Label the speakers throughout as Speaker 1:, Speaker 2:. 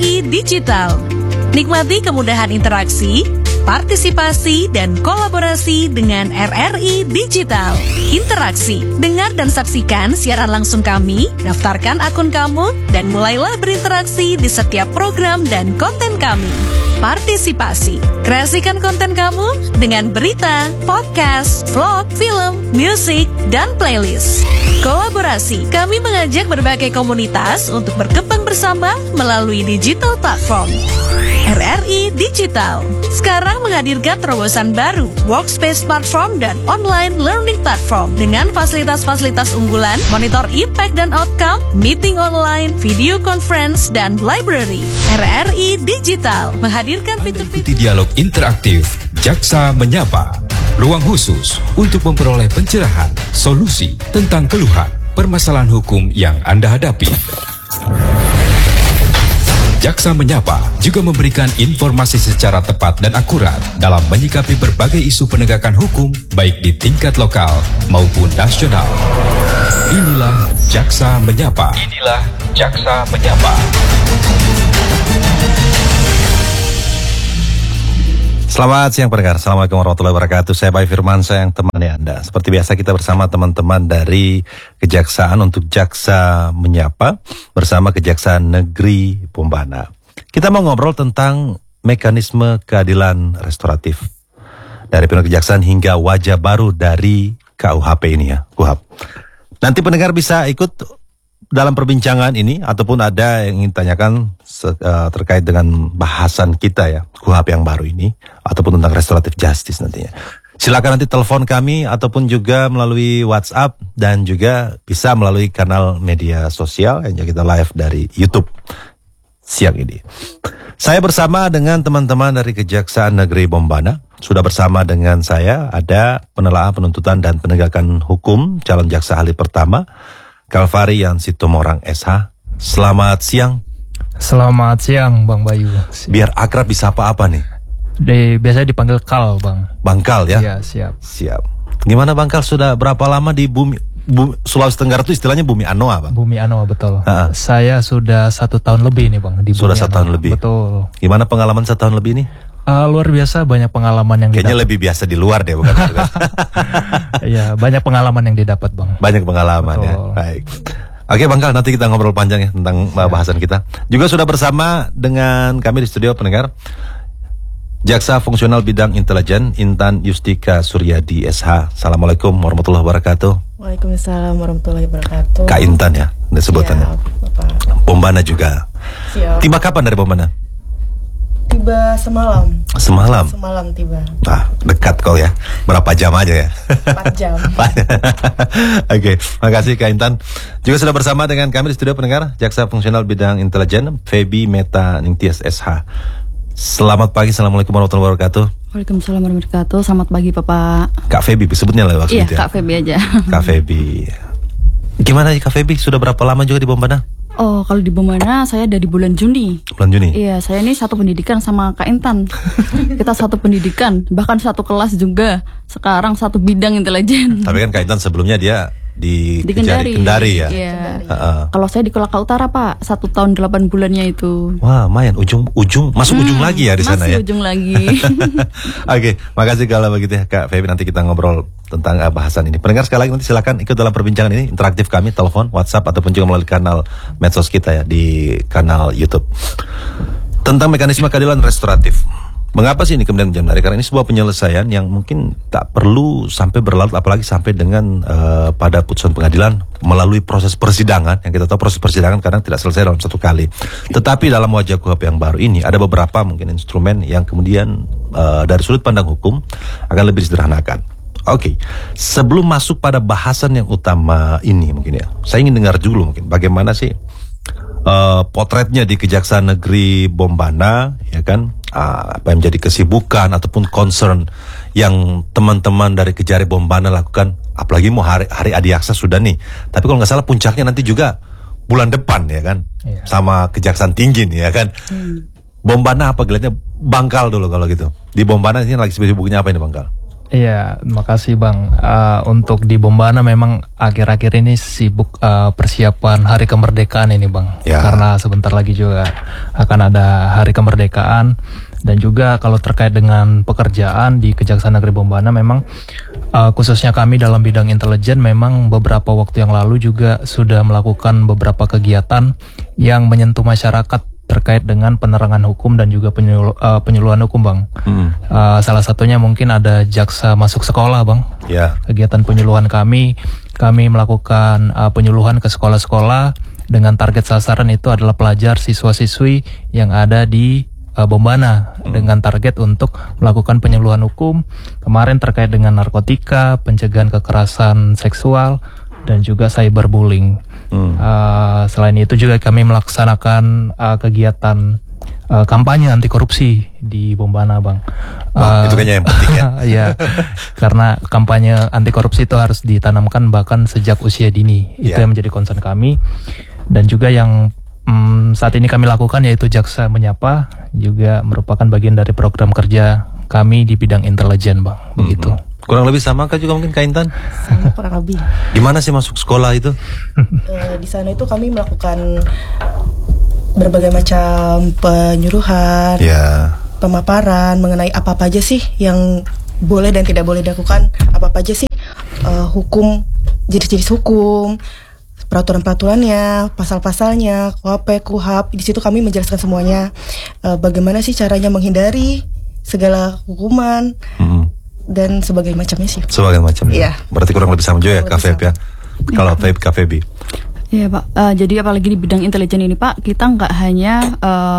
Speaker 1: RRI Digital. Nikmati kemudahan interaksi, partisipasi, dan kolaborasi dengan RRI Digital. Interaksi, dengar dan saksikan siaran langsung kami, daftarkan akun kamu, dan mulailah berinteraksi di setiap program dan konten kami. Partisipasi, kreasikan konten kamu dengan berita, podcast, vlog, film, musik, dan playlist. Kolaborasi, kami mengajak berbagai komunitas untuk berkembang bersama melalui digital platform. RRI Digital sekarang menghadirkan terobosan baru, workspace platform dan online learning platform dengan fasilitas-fasilitas unggulan, monitor impact dan outcome, meeting online, video conference, dan library. RRI Digital menghadirkan fitur-fitur
Speaker 2: dialog interaktif Jaksa Menyapa, ruang khusus untuk memperoleh pencerahan, solusi tentang keluhan, permasalahan hukum yang Anda hadapi. Jaksa Menyapa juga memberikan informasi secara tepat dan akurat dalam menyikapi berbagai isu penegakan hukum baik di tingkat lokal maupun nasional. Inilah Jaksa Menyapa. Inilah Jaksa Menyapa.
Speaker 3: Selamat siang pendengar, Assalamualaikum warahmatullahi wabarakatuh. Saya Bayi Firman, saya yang temani Anda. Seperti biasa kita bersama teman-teman dari Kejaksaan untuk Jaksa Menyapa bersama Kejaksaan Negeri Bombana. Kita mau ngobrol tentang mekanisme keadilan restoratif dari pihak Kejaksaan hingga wajah baru dari KUHP ini ya, KUHP. Nanti pendengar bisa ikut dalam perbincangan ini ataupun ada yang ingin tanyakan terkait dengan bahasan kita ya, KUHP yang baru ini ataupun tentang restoratif justice nantinya. Silakan nanti telepon kami ataupun juga melalui WhatsApp dan juga bisa melalui kanal media sosial yang kita live dari YouTube siang ini. Saya bersama dengan teman-teman dari Kejaksaan Negeri Bombana. Sudah bersama dengan saya ada penelaah penuntutan dan penegakan hukum calon jaksa ahli pertama Kalvari Yansi Tumorang SH. Selamat siang.
Speaker 4: Selamat siang Bang Bayu.
Speaker 3: Biar akrab disapa apa nih?
Speaker 4: Biasanya dipanggil Kal Bang.
Speaker 3: Bang Kal ya?
Speaker 4: Iya siap.
Speaker 3: Siap. Gimana Bang Kal, sudah berapa lama di bumi Sulawesi Tenggara itu istilahnya bumi Anoa Bang?
Speaker 4: Bumi Anoa betul. Saya sudah 1 tahun lebih nih Bang di
Speaker 3: Sudah
Speaker 4: Bumi
Speaker 3: 1 tahun
Speaker 4: Anoa.
Speaker 3: lebih?
Speaker 4: Betul.
Speaker 3: Gimana pengalaman 1 tahun lebih nih?
Speaker 4: Luar biasa, banyak pengalaman yang
Speaker 3: Kayaknya
Speaker 4: didapat.
Speaker 3: lebih biasa di luar deh bukan?
Speaker 4: Iya, banyak pengalaman yang didapat Bang.
Speaker 3: Banyak pengalaman.
Speaker 4: Betul.
Speaker 3: Ya. Baik. Oke Bang Kal, nanti kita ngobrol panjang ya tentang bahasan kita. Juga sudah bersama dengan kami di studio pendengar Jaksa Fungsional Bidang Intelijen Intan Yustika Suryadi SH. Assalamualaikum warahmatullahi wabarakatuh.
Speaker 5: Waalaikumsalam warahmatullahi wabarakatuh.
Speaker 3: Kak Intan ya, sebutannya.
Speaker 5: Bapak.
Speaker 3: Bombana juga.
Speaker 5: Siap.
Speaker 3: Tiba kapan dari Bombana?
Speaker 5: Tiba semalam.
Speaker 3: Semalam?
Speaker 5: Semalam tiba.
Speaker 3: Ah, dekat kau ya. Berapa jam aja ya?
Speaker 5: 4 jam.
Speaker 3: Oke, makasih Kak Intan. Juga sudah bersama dengan kami di studio pendengar Jaksa Fungsional Bidang Intelijen Feby Meta Ningtyas SH. Selamat pagi, Assalamualaikum warahmatullahi wabarakatuh.
Speaker 6: Waalaikumsalam warahmatullahi wabarakatuh. Selamat pagi Bapak.
Speaker 3: Kak Feby sebutnya lah waktu
Speaker 6: Iya
Speaker 3: itu ya.
Speaker 6: Kak Feby aja.
Speaker 3: Kak Feby. Gimana Kak Feby? Sudah berapa lama juga di Bombana?
Speaker 6: Oh kalau di Bombana saya dari bulan Juni.
Speaker 3: Bulan Juni?
Speaker 6: Iya, saya ini satu pendidikan sama Kak Intan. Kita satu pendidikan, bahkan satu kelas juga. Sekarang satu bidang intelijen.
Speaker 3: Tapi kan Kak Intan sebelumnya dia di
Speaker 6: Kendari
Speaker 3: ya.
Speaker 6: Iya. Kalau saya di Kolaka Utara Pak, 1 tahun 8 bulannya itu.
Speaker 3: Wah, lumayan ujung masuk ujung lagi ya di sana ya.
Speaker 6: Masih ujung lagi.
Speaker 3: Oke, makasih kalau begitu ya Kak Feby, nanti kita ngobrol tentang bahasan ini. Pendengar sekali lagi nanti silakan ikut dalam perbincangan ini interaktif kami, telepon, WhatsApp ataupun juga melalui kanal medsos kita ya di kanal YouTube. Tentang mekanisme keadilan restoratif. Mengapa sih ini kemudian menjadi menarik? Karena ini sebuah penyelesaian yang mungkin tak perlu sampai berlarut, apalagi sampai dengan pada putusan pengadilan melalui proses persidangan. Yang kita tahu proses persidangan kadang tidak selesai dalam 1 kali. Tetapi dalam wajah KUHP yang baru ini ada beberapa mungkin instrumen yang kemudian dari sudut pandang hukum akan lebih disederhanakan. Oke, sebelum masuk pada bahasan yang utama ini mungkin ya, saya ingin dengar dulu mungkin bagaimana sih potretnya di Kejaksaan Negeri Bombana, ya kan? Apa yang menjadi kesibukan ataupun concern yang teman-teman dari Kejari Bombana lakukan, apalagi mau hari Adiaksa sudah nih. Tapi kalau nggak salah puncaknya nanti juga bulan depan ya kan, iya. Sama Kejaksaan Tinggi nih ya kan. Bombana apa gelarnya? Bangkal dulu kalau gitu. Di Bombana ini lagi sibuk-sibuknya apa ini Bangkal?
Speaker 4: Iya, makasih Bang. Untuk di Bombana memang akhir-akhir ini sibuk persiapan Hari Kemerdekaan ini Bang.
Speaker 3: Ya.
Speaker 4: Karena sebentar lagi juga akan ada Hari Kemerdekaan. Dan juga kalau terkait dengan pekerjaan di Kejaksaan Negeri Bombana memang khususnya kami dalam bidang intelijen memang beberapa waktu yang lalu juga sudah melakukan beberapa kegiatan yang menyentuh masyarakat terkait dengan penerangan hukum dan juga penyuluhan hukum Bang. Salah satunya mungkin ada jaksa masuk sekolah Bang.
Speaker 3: Ya.
Speaker 4: Kegiatan penyuluhan kami melakukan penyuluhan ke sekolah-sekolah dengan target sasaran itu adalah pelajar siswa-siswi yang ada di Bombana dengan target untuk melakukan penyuluhan hukum kemarin terkait dengan narkotika, pencegahan kekerasan seksual dan juga cyberbullying. Selain itu juga kami melaksanakan kegiatan kampanye anti korupsi di Bombana Bang.
Speaker 3: Itu kayaknya yang penting ya.
Speaker 4: Iya, karena kampanye anti korupsi itu harus ditanamkan bahkan sejak usia dini. Itu yang menjadi concern kami. Dan juga yang saat ini kami lakukan yaitu Jaksa Menyapa, juga merupakan bagian dari program kerja kami di bidang intelijen Bang. Begitu.
Speaker 3: Kurang lebih sama kah juga mungkin Kak Intan?
Speaker 5: Sama kurang lebih.
Speaker 3: Gimana sih masuk sekolah itu?
Speaker 5: Di sana itu kami melakukan berbagai macam penyuluhan, pemaparan mengenai apa-apa aja sih yang boleh dan tidak boleh dilakukan, apa-apa aja sih hukum, jenis-jenis hukum, peraturan-peraturannya, pasal-pasalnya, KUHP, KUHAP. Di situ kami menjelaskan semuanya. Bagaimana sih caranya menghindari segala hukuman dan sebagainya macamnya sih.
Speaker 3: Sebagai macam.
Speaker 5: Iya.
Speaker 3: Berarti kurang lebih sama juga ya Kak Feb ya. Kalau Feb Kak Febi.
Speaker 6: Iya Pak, jadi apalagi di bidang intelijen ini Pak, kita nggak hanya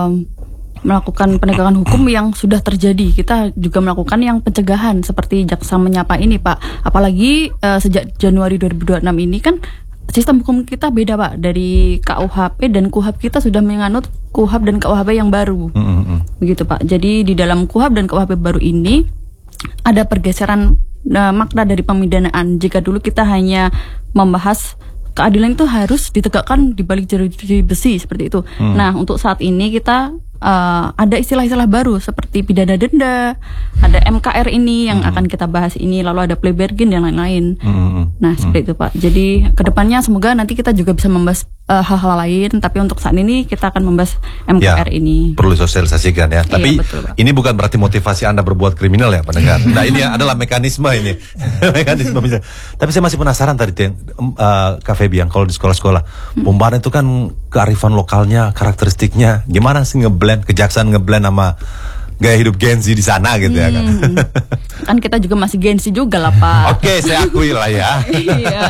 Speaker 6: melakukan penegakan hukum yang sudah terjadi, kita juga melakukan yang pencegahan seperti Jaksa Menyapa ini Pak. Apalagi sejak Januari 2026 ini kan sistem hukum kita beda Pak, dari KUHP dan KUHAP kita sudah menganut KUHAP dan KUHP yang baru. Begitu Pak. Jadi di dalam KUHAP dan KUHP baru ini ada pergeseran makna dari pemidanaan. Jika dulu kita hanya membahas keadilan itu harus ditegakkan di balik jeruji besi seperti itu. Nah, untuk saat ini kita ada istilah-istilah baru seperti pidana denda, ada MKR ini yang akan kita bahas ini, lalu ada plea bargain dan lain-lain. Nah, seperti itu Pak. Jadi kedepannya semoga nanti kita juga bisa membahas hal-hal lain, tapi untuk saat ini kita akan membahas MKR ini.
Speaker 3: Perlu disosialisasikan ya. Tapi
Speaker 6: betul, Pak.
Speaker 3: ini bukan berarti motivasi Anda berbuat kriminal ya pendengar. Nah, ini adalah mekanisme ini. Mekanisme bisa. Tapi saya masih penasaran tadi Kak Febi, yang kalau di sekolah-sekolah Bombana itu kan kearifan lokalnya, karakteristiknya gimana sih ngeblend, kejaksaan ngeblend sama gaya hidup Gen Z di sana gitu ya kan.
Speaker 6: Kan kita juga masih Gen Z juga lah Pak.
Speaker 3: Oke, saya akui lah ya.
Speaker 6: Iya.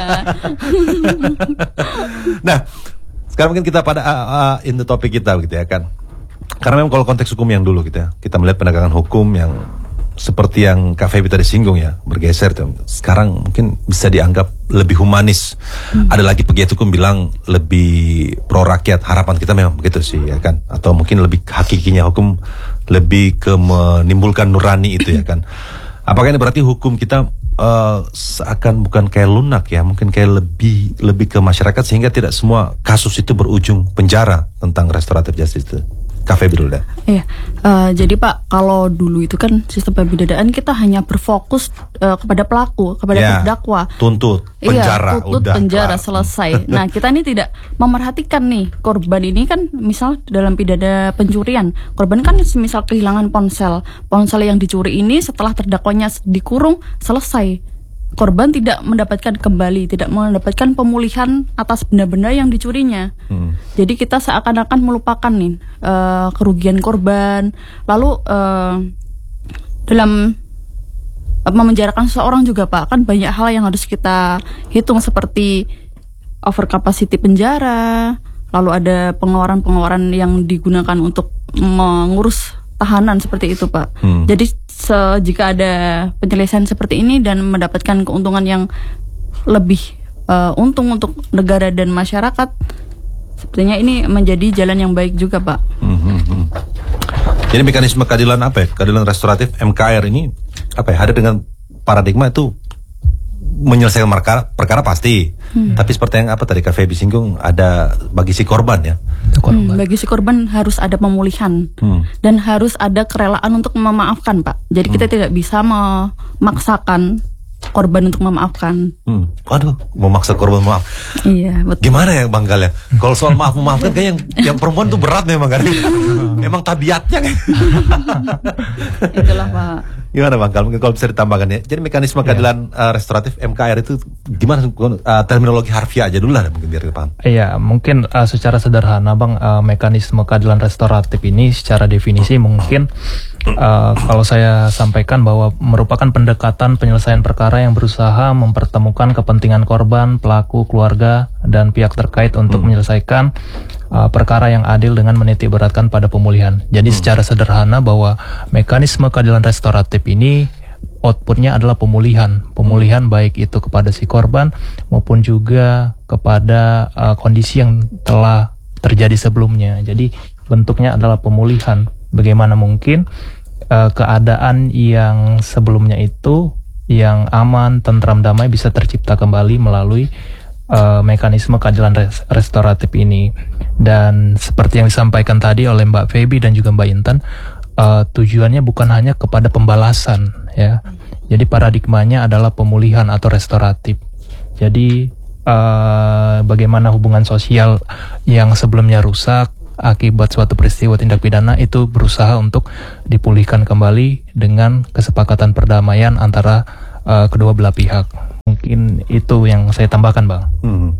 Speaker 3: Nah, sekarang mungkin kita pada in the topik kita gitu ya kan. Karena memang kalau konteks hukum yang dulu gitu ya, kita melihat penegakan hukum yang seperti yang Kak Febi tadi singgung ya, bergeser tuh. Sekarang mungkin bisa dianggap lebih humanis. Ada lagi pegiat hukum bilang lebih pro rakyat. Harapan kita memang begitu sih ya kan. Atau mungkin lebih hakikinya hukum lebih ke menimbulkan nurani itu ya kan. Apakah ini berarti hukum kita seakan bukan kayak lunak ya, mungkin kayak lebih ke masyarakat sehingga tidak semua kasus itu berujung penjara tentang restoratif justice itu? Kafe dulu dah.
Speaker 6: Iya, jadi Pak, kalau dulu itu kan sistem pembidadaan kita hanya berfokus kepada pelaku, kepada terdakwa.
Speaker 3: Tuntut, penjara,
Speaker 6: tuntut,
Speaker 3: udah
Speaker 6: penjara,
Speaker 3: kelar.
Speaker 6: selesai. Nah, kita ini tidak memerhatikan nih korban ini kan, misal dalam pidana pencurian, korban kan misal kehilangan ponsel yang dicuri ini setelah terdakwanya dikurung selesai. Korban tidak mendapatkan kembali, tidak mendapatkan pemulihan atas benda-benda yang dicurinya. Jadi kita seakan-akan melupakan nih kerugian korban. Lalu dalam memenjarakan seseorang juga Pak, kan banyak hal yang harus kita hitung seperti over capacity penjara, lalu ada pengeluaran yang digunakan untuk mengurus tahanan seperti itu Pak. Jadi jika ada penyelesaian seperti ini dan mendapatkan keuntungan yang lebih untung untuk negara dan masyarakat, sepertinya ini menjadi jalan yang baik juga Pak.
Speaker 3: Jadi mekanisme keadilan apa ya? Keadilan restoratif MKR ini apa ya? Ada dengan paradigma itu menyelesaikan perkara pasti. Tapi seperti yang apa tadi Kak Febi singgung, ada bagi si korban ya.
Speaker 4: korban.
Speaker 6: Bagi si korban harus ada pemulihan dan harus ada kerelaan untuk memaafkan, Pak. Jadi kita tidak bisa memaksakan korban untuk memaafkan.
Speaker 3: Waduh, memaksa korban maaf.
Speaker 6: Iya, betul.
Speaker 3: Gimana ya Bang Gal ya? Kalau soal maaf memaafkan kayak yang perempuan tuh berat memang kan. Emang tabiatnya kan.
Speaker 6: Itulah, Pak.
Speaker 3: Gimana Bang Gal? Mungkin kalau bisa ditambahkan ya. Jadi mekanisme keadilan restoratif MKR itu gimana? Terminologi harfiah aja dulu lah mungkin biar kita paham.
Speaker 4: Iya, mungkin secara sederhana Bang, mekanisme keadilan restoratif ini secara definisi mungkin kalau saya sampaikan bahwa merupakan pendekatan penyelesaian perkara yang berusaha mempertemukan kepentingan korban, pelaku, keluarga, dan pihak terkait untuk menyelesaikan perkara yang adil dengan menitikberatkan pada pemulihan. Jadi secara sederhana bahwa mekanisme keadilan restoratif ini outputnya adalah pemulihan baik itu kepada si korban maupun juga kepada kondisi yang telah terjadi sebelumnya. Jadi bentuknya adalah pemulihan. Bagaimana mungkin keadaan yang sebelumnya itu yang aman, tentram, damai bisa tercipta kembali melalui mekanisme keadilan restoratif ini. Dan seperti yang disampaikan tadi oleh Mbak Feby dan juga Mbak Intan, tujuannya bukan hanya kepada pembalasan ya. Jadi paradigmanya adalah pemulihan atau restoratif. Jadi bagaimana hubungan sosial yang sebelumnya rusak akibat suatu peristiwa tindak pidana itu berusaha untuk dipulihkan kembali dengan kesepakatan perdamaian antara kedua belah pihak. Mungkin itu yang saya tambahkan, Bang.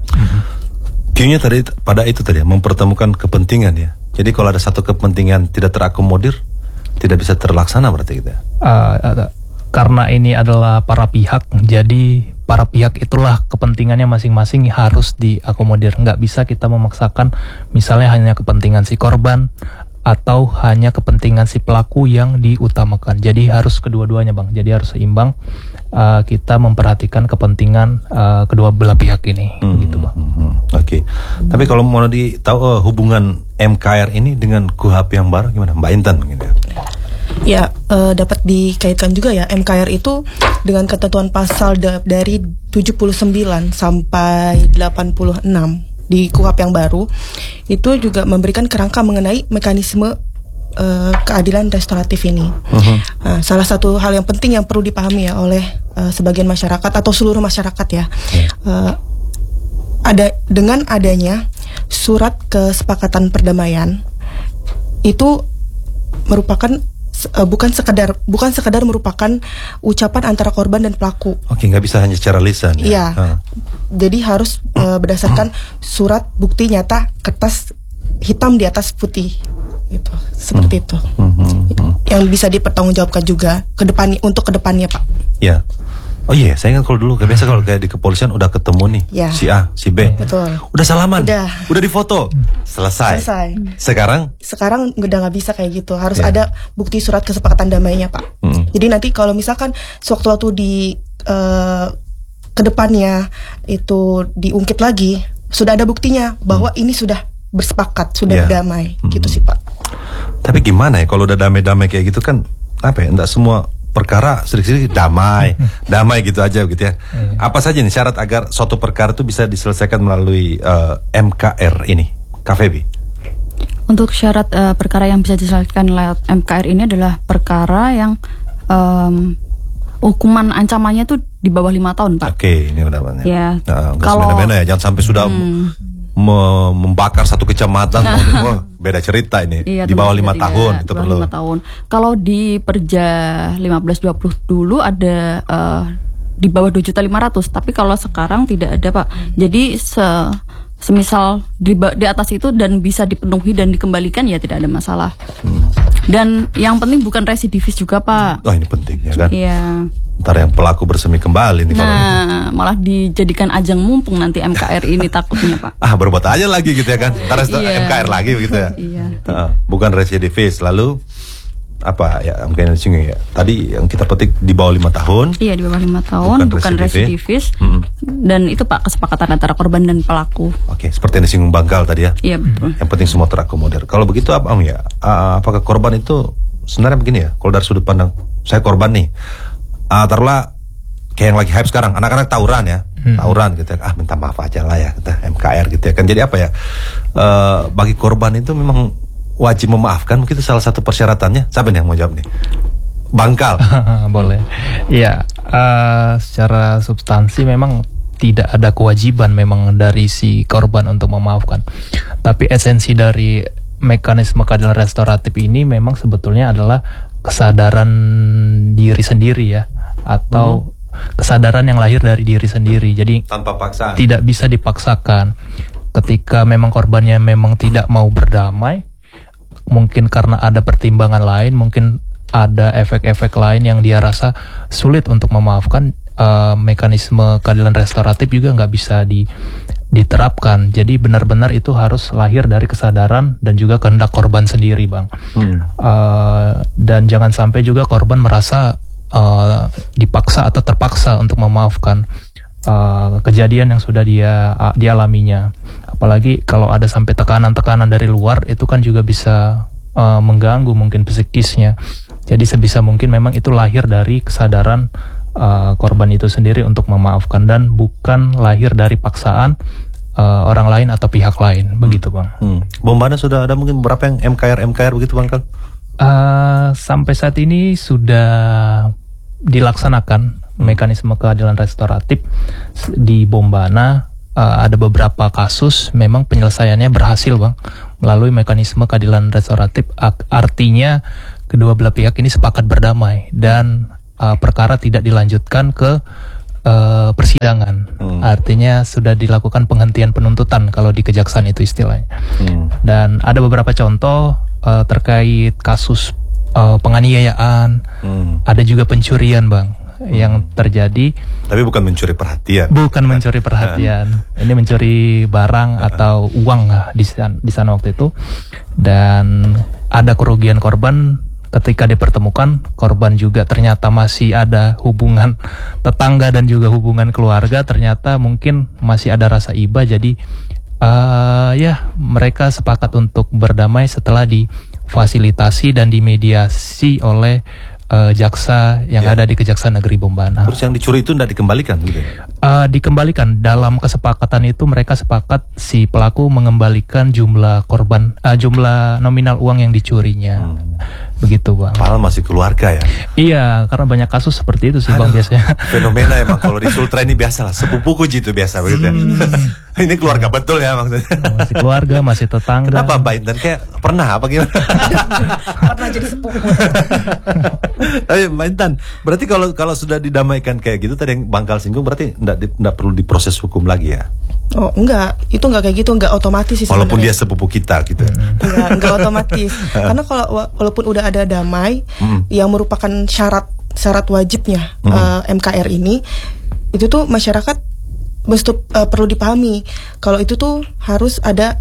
Speaker 3: Kayaknya tadi pada itu tadi mempertemukan kepentingan ya. Jadi kalau ada satu kepentingan tidak terakomodir, tidak bisa terlaksana berarti gitu ya.
Speaker 4: Karena ini adalah para pihak, jadi para pihak itulah kepentingannya masing-masing harus diakomodir. Nggak bisa kita memaksakan misalnya hanya kepentingan si korban atau hanya kepentingan si pelaku yang diutamakan. Jadi harus kedua-duanya, Bang. Jadi harus seimbang. Kita memperhatikan kepentingan kedua belah pihak ini, gitu, Bang.
Speaker 3: Oke. Tapi kalau mau tahu hubungan MKR ini dengan KUHP yang baru gimana, Mbak Intan mungkin ya?
Speaker 5: Ya, dapat dikaitkan juga ya, MKR itu dengan ketentuan pasal dari 79 sampai 86 di KUHP yang baru itu juga memberikan kerangka mengenai mekanisme keadilan restoratif ini. Salah satu hal yang penting yang perlu dipahami ya oleh sebagian masyarakat atau seluruh masyarakat ya, ada dengan adanya surat kesepakatan perdamaian itu merupakan bukan sekadar merupakan ucapan antara korban dan pelaku.
Speaker 3: Oke, nggak bisa hanya secara lisan ya.
Speaker 5: Iya. Jadi harus berdasarkan surat bukti nyata, kertas hitam di atas putih. Gitu. Seperti itu. Yang bisa dipertanggungjawabkan juga untuk kedepannya, Pak.
Speaker 3: Ya. Oh iya, saya ingat kalau dulu biasa kalau kayak di kepolisian udah ketemu nih
Speaker 5: ya,
Speaker 3: si A, si B.
Speaker 5: Betul.
Speaker 3: Udah salaman. Udah difoto. Selesai. Sekarang
Speaker 5: udah nggak bisa kayak gitu. Harus ada bukti surat kesepakatan damainya, Pak. Jadi nanti kalau misalkan sewaktu-waktu di kedepannya itu diungkit lagi, sudah ada buktinya bahwa ini sudah bersepakat, sudah damai, gitu sih, Pak.
Speaker 3: Tapi gimana ya kalau udah damai-damai kayak gitu kan apa ya? Enggak semua perkara sedikit-sedikit damai gitu aja gitu ya. Apa saja nih syarat agar suatu perkara itu bisa diselesaikan melalui MKR ini, Kak Feby?
Speaker 6: Untuk syarat perkara yang bisa diselesaikan lewat MKR ini adalah perkara yang hukuman ancamannya tuh di bawah 5 tahun, Pak.
Speaker 3: Oke, ini udah banyak.
Speaker 6: Ya.
Speaker 3: Kalau semena-mena ya, jangan sampai sudah membakar satu kecamatan, beda cerita ini.
Speaker 6: Iya,
Speaker 3: di bawah 5 tahun itu perlu.
Speaker 6: 5 tahun. Kalau di Perja 1520 dulu ada di bawah 2.500.000, tapi kalau sekarang tidak ada, Pak. Jadi semisal di atas itu dan bisa dipenuhi dan dikembalikan ya tidak ada masalah. Dan yang penting bukan residivis juga, Pak.
Speaker 3: Oh, ini penting ya kan?
Speaker 6: Iya.
Speaker 3: Ntar yang pelaku bersemi kembali nih kalau
Speaker 6: malah dijadikan ajang mumpung nanti MKR ini takutnya, Pak.
Speaker 3: Berbuat aja lagi gitu ya kan? Ntar MKR lagi begitu ya?
Speaker 6: Iya.
Speaker 3: Bukan residivis. Lalu apa ya mungkin disinggung ya? Tadi yang kita petik di bawah 5 tahun.
Speaker 6: Iya, di bawah 5 tahun, bukan residivis. Dan itu, Pak, kesepakatan antara korban dan pelaku.
Speaker 3: Oke, seperti yang disinggung Banggal tadi ya.
Speaker 6: Iya, betul.
Speaker 3: Yang penting semua terakomodir. Kalau begitu apa ya? Apakah korban itu sebenarnya begini ya? Kalau dari sudut pandang saya korban nih, taruhlah kayak yang lagi hype sekarang, anak-anak tawuran ya. tawuran gitu ya, minta maaf aja lah ya, kita MKR gitu ya kan. Jadi apa ya, bagi korban itu memang wajib memaafkan, mungkin itu salah satu persyaratannya. Siapa nih yang mau jawab nih? Bangkal.
Speaker 4: Boleh. Ya, secara substansi memang tidak ada kewajiban memang dari si korban untuk memaafkan. Tapi esensi dari mekanisme keadilan restoratif ini memang sebetulnya adalah kesadaran diri sendiri ya, atau kesadaran yang lahir dari diri sendiri. Jadi
Speaker 3: tanpa paksaan.
Speaker 4: Tidak bisa dipaksakan. Ketika memang korbannya memang tidak mau berdamai, mungkin karena ada pertimbangan lain, mungkin ada efek-efek lain yang dia rasa sulit untuk memaafkan, mekanisme keadilan restoratif juga nggak bisa diterapkan. Jadi benar-benar itu harus lahir dari kesadaran dan juga kehendak korban sendiri, Bang. Dan jangan sampai juga korban merasa dipaksa atau terpaksa untuk memaafkan kejadian yang sudah dia alaminya. Apalagi kalau ada sampai tekanan-tekanan dari luar, itu kan juga bisa mengganggu mungkin psikisnya. Jadi sebisa mungkin memang itu lahir dari kesadaran korban itu sendiri untuk memaafkan, dan bukan lahir dari paksaan orang lain atau pihak lain. Begitu, Bang.
Speaker 3: Bombana sudah ada mungkin beberapa yang MKR begitu, Bang Kal?
Speaker 4: Sampai saat ini sudah dilaksanakan mekanisme keadilan restoratif di Bombana. Ada beberapa kasus memang penyelesaiannya berhasil, Bang, melalui mekanisme keadilan restoratif. Artinya kedua belah pihak ini sepakat berdamai dan perkara tidak dilanjutkan ke persidangan. Artinya sudah dilakukan penghentian penuntutan kalau di kejaksaan itu istilahnya. Dan ada beberapa contoh terkait kasus penganiayaan, ada juga pencurian, Bang, yang terjadi.
Speaker 3: Tapi bukan mencuri perhatian.
Speaker 4: Bukan mencuri perhatian. Ini mencuri barang atau uang di sana waktu itu. Dan ada kerugian korban. Ketika dipertemukan, korban juga ternyata masih ada hubungan tetangga dan juga hubungan keluarga. Ternyata mungkin masih ada rasa iba. Jadi mereka sepakat untuk berdamai setelah difasilitasi dan dimediasi oleh jaksa yang ada di Kejaksaan Negeri Bombana.
Speaker 3: Terus yang dicuri itu tidak dikembalikan gitu?
Speaker 4: Dikembalikan. Dalam kesepakatan itu mereka sepakat si pelaku mengembalikan jumlah nominal uang yang dicurinya. Begitu, Bang.
Speaker 3: Padahal masih keluarga ya?
Speaker 4: Iya, karena banyak kasus seperti itu sih, Bang, biasanya.
Speaker 3: Fenomena emang kalau di Sultra ini biasa lah, sepupuku gitu biasa begitu ya. Ini keluarga betul ya maksudnya.
Speaker 4: Masih keluarga, masih tetangga.
Speaker 3: Kenapa Mbak Intan kayak pernah apa gimana?
Speaker 5: Pernah jadi sepupu.
Speaker 3: Ayo Mbak Intan, berarti kalau sudah didamaikan kayak gitu tadi yang Bangkal singgung, berarti enggak perlu diproses hukum lagi ya?
Speaker 5: Oh enggak, itu enggak kayak gitu, enggak otomatis sih.
Speaker 3: Walaupun dia sepupu kita gitu.
Speaker 5: Enggak otomatis. Karena kalau walaupun udah ada damai yang merupakan syarat wajibnya MKR ini, itu tuh masyarakat perlu dipahami kalau itu tuh harus ada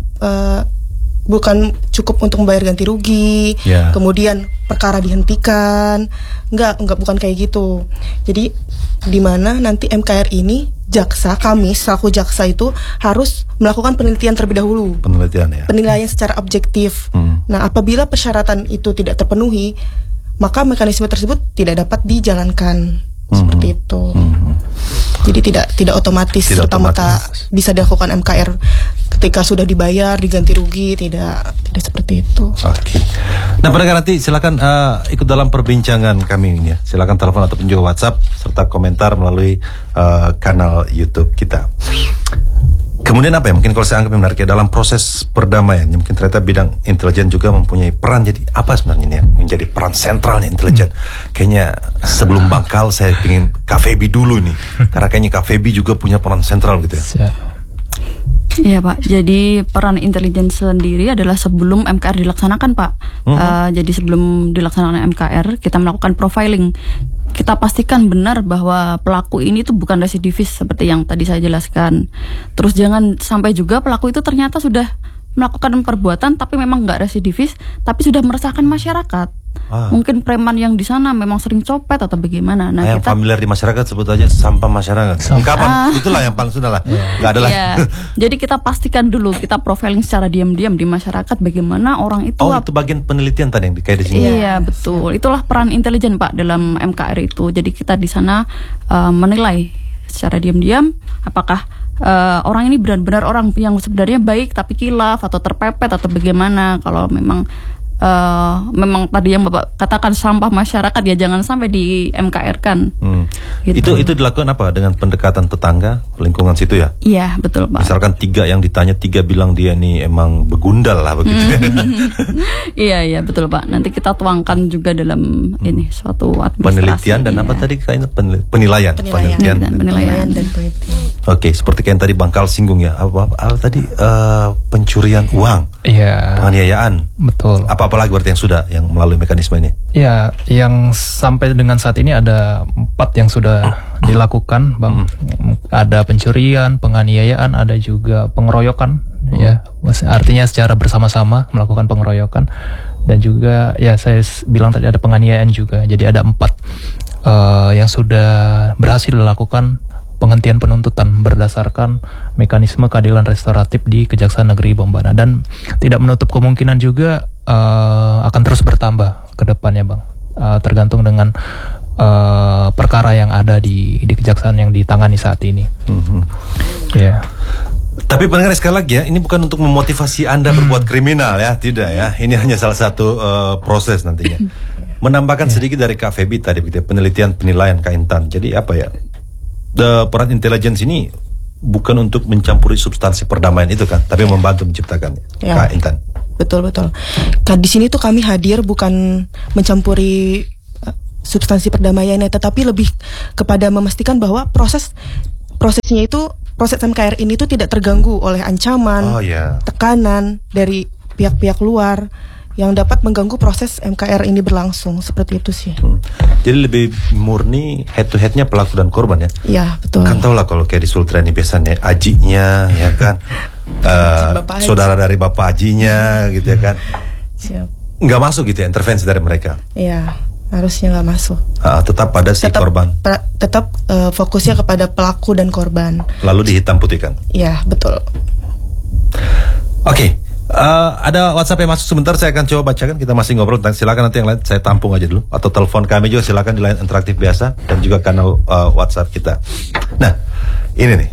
Speaker 5: bukan cukup untuk membayar ganti rugi, kemudian perkara dihentikan, bukan kayak gitu. Jadi di mana nanti MKR ini kami selaku jaksa itu harus melakukan penelitian terlebih dahulu. Penilaian secara objektif. Nah, apabila persyaratan itu tidak terpenuhi, maka mekanisme tersebut tidak dapat dijalankan. Seperti itu. Jadi tidak otomatis serta-merta bisa dilakukan MKR ketika sudah dibayar diganti rugi, tidak seperti itu.
Speaker 3: Oke. Nah, pendengar nanti silakan ikut dalam perbincangan kami ini ya. Silakan telepon ataupun juga WhatsApp serta komentar melalui kanal YouTube kita. Kemudian apa ya, mungkin kalau saya anggap menarik ya, dalam proses perdamaian mungkin ternyata bidang intelijen juga mempunyai peran. Jadi apa sebenarnya ini yang menjadi peran sentralnya intelijen? Kayaknya sebelum Bangkal saya ingin Kak Feby dulu nih, karena kayaknya Kak Feby juga punya peran sentral gitu ya.
Speaker 6: Iya Pak, jadi peran intelijen sendiri adalah sebelum MKR dilaksanakan Pak. Jadi sebelum dilaksanakan MKR kita melakukan profiling. Kita pastikan benar bahwa pelaku ini tuh bukan residivis seperti yang tadi saya jelaskan. Terus jangan sampai juga pelaku itu ternyata sudah melakukan perbuatan tapi memang nggak residivis, tapi sudah meresahkan masyarakat. Mungkin preman yang di sana memang sering copet atau bagaimana. Nah,
Speaker 3: yang
Speaker 6: kita
Speaker 3: familiar di masyarakat sebut aja sampah masyarakat. Itulah yang paling sudah lah. Nggak ada lah.
Speaker 6: Jadi kita pastikan dulu, kita profiling secara diam-diam di masyarakat bagaimana orang itu.
Speaker 3: Itu bagian penelitian tadi yang kayak di sini.
Speaker 6: Iya, betul. Itulah peran intelijen Pak dalam MKR itu. Jadi kita di sana menilai secara diam-diam apakah orang ini benar-benar orang yang sebenarnya baik tapi kilaf atau terpepet atau bagaimana. Kalau memang tadi yang Bapak katakan sampah masyarakat ya jangan sampai di MKR kan.
Speaker 3: Gitu. Itu dilakukan apa dengan pendekatan tetangga lingkungan situ ya?
Speaker 6: Iya betul Pak.
Speaker 3: Misalkan 3 yang ditanya 3 bilang dia nih emang begundal lah begitu.
Speaker 6: Iya betul Pak. Nanti kita tuangkan juga dalam ini suatu administrasi.
Speaker 3: Penelitian dan apa tadi kayaknya penilaian.
Speaker 6: Penilaian dan penelitian.
Speaker 3: Oke, seperti kayak yang tadi Bang Kal singgung ya. Apa tadi pencurian uang.
Speaker 4: Iya.
Speaker 3: Penganiayaan.
Speaker 4: Betul.
Speaker 3: Apa lagi berarti yang melalui mekanisme ini?
Speaker 4: Ya, yang sampai dengan saat ini ada 4 yang sudah dilakukan, Bang. Ada pencurian, penganiayaan, ada juga pengeroyokan, ya. Artinya secara bersama-sama melakukan pengeroyokan, dan juga ya saya bilang tadi ada penganiayaan juga. Jadi ada 4 yang sudah berhasil dilakukan penghentian penuntutan berdasarkan mekanisme keadilan restoratif di Kejaksaan Negeri Bombana, dan tidak menutup kemungkinan juga akan terus bertambah ke depannya, Bang. Tergantung dengan perkara yang ada di Kejaksaan yang ditangani saat ini. Ya.
Speaker 3: Tapi pendengar sekali lagi ya, ini bukan untuk memotivasi Anda berbuat kriminal ya, tidak ya. Ini hanya salah satu proses nantinya. Menambahkan sedikit dari Kak Feby tadi, penelitian penilaian Kak Intan. Jadi apa ya? Peran intelijen ini bukan untuk mencampuri substansi perdamaian itu kan, tapi membantu menciptakannya. Ya. Kak Intan.
Speaker 5: Betul. Di sini tuh kami hadir bukan mencampuri substansi perdamaiannya, tetapi lebih kepada memastikan bahwa prosesnya itu, proses MKR ini tuh tidak terganggu oleh ancaman, tekanan dari pihak-pihak luar yang dapat mengganggu proses MKR ini berlangsung. Seperti itu sih.
Speaker 3: Jadi lebih murni head to headnya pelaku dan korban ya? Iya betul. Kan tau lah kalau kayak di Sultra ini biasanya ajinya ya kan, saudara dari bapak ajinya gitu ya kan. Siap. Nggak masuk gitu ya intervensi dari mereka? Iya, harusnya nggak masuk. Tetap pada si korban? Tetap fokusnya kepada pelaku dan korban. Lalu dihitam putihkan? Iya betul. Oke. Ada WhatsApp yang masuk sebentar, saya akan coba bacakan. Kita masih ngobrol, silakan nanti yang lain saya tampung aja dulu. Atau telepon kami juga silakan di line interaktif biasa, dan juga kanal WhatsApp kita. Nah, ini nih,